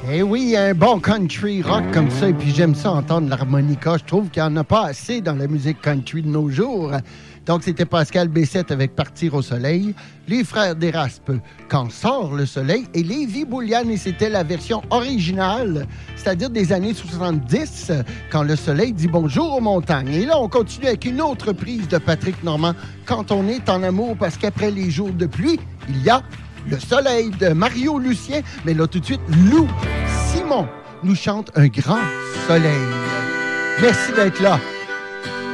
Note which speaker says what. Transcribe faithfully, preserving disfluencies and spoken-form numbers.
Speaker 1: Eh oui, un bon country rock comme ça, et puis j'aime ça entendre l'harmonica. Je trouve qu'il n'y en a pas assez dans la musique country de nos jours. Donc, c'était Pascal Bessette avec Partir au soleil, les frères d'Éraspe, Quand sort le soleil, et Lévi Bouliane, et c'était la version originale, c'est-à-dire des années soixante-dix, Quand le soleil dit bonjour aux montagnes. Et là, on continue avec une autre prise de Patrick Normand, Quand on est en amour, parce qu'après les jours de pluie, il y a le soleil de Mario Lucien. Mais là, tout de suite, Lou Simon nous chante Un grand soleil. Merci d'être là.